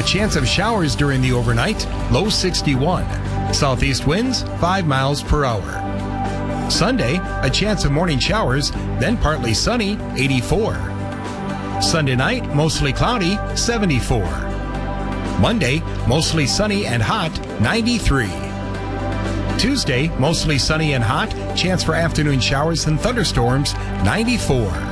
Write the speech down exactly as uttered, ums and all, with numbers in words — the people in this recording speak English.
chance of showers during the overnight, low sixty-one. Southeast winds, five miles per hour. Sunday, a chance of morning showers, then partly sunny, eighty-four. Sunday night, mostly cloudy, seventy-four. Monday, mostly sunny and hot, ninety-three. Tuesday, mostly sunny and hot, chance for afternoon showers and thunderstorms, ninety-four.